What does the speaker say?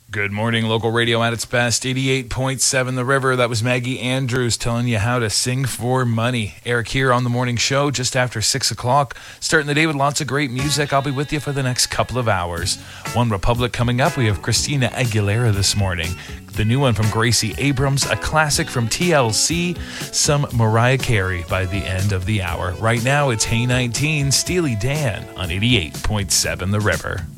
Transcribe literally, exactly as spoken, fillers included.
Good morning, local radio at its best. eighty-eight point seven The River. That was Maggie Andrews telling you how to sing for money. Eric here on the morning show just after six o'clock. Starting the day with lots of great music. I'll be with you for the next couple of hours. One Republic coming up. We have Christina Aguilera this morning. The new one from Gracie Abrams. A classic from T L C. Some Mariah Carey by the end of the hour. Right now, it's Hey nineteen, Steely Dan on eighty-eight point seven The River.